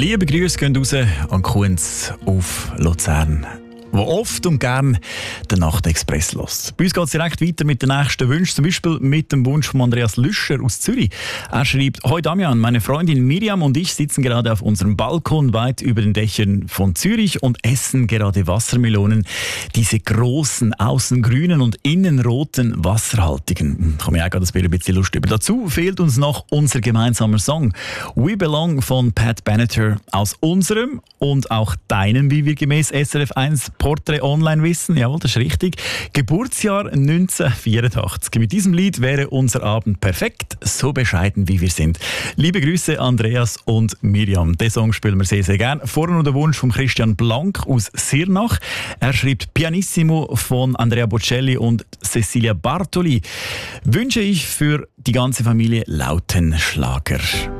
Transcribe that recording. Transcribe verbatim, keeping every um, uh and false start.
Liebe Grüße gehen raus an Kunz auf Luzern, wo oft und gern den Nachtexpress lässt. Bei uns geht es direkt weiter mit den nächsten Wünschen, zum Beispiel mit dem Wunsch von Andreas Lüscher aus Zürich. Er schreibt: Hoi Damian, meine Freundin Miriam und ich sitzen gerade auf unserem Balkon weit über den Dächern von Zürich und essen gerade Wassermelonen. Diese großen, außen grünen und innen roten, wasserhaltigen. Ich komme mir auch gerade ein bisschen Lust über. Dazu fehlt uns noch unser gemeinsamer Song We Belong von Pat Benatar aus unserem und auch deinem, wie wir gemäß S R F eins Porträt online wissen. Jawohl, das ist richtig. Geburtsjahr neunzehnhundertvierundachtzig. Mit diesem Lied wäre unser Abend perfekt, so bescheiden wie wir sind. Liebe Grüße Andreas und Miriam. Den Song spielen wir sehr, sehr gerne. Vorher noch der Wunsch von Christian Blank aus Sirnach. Er schreibt Pianissimo von Andrea Bocelli und Cecilia Bartoli. Wünsche ich für die ganze Familie lauten Schlager.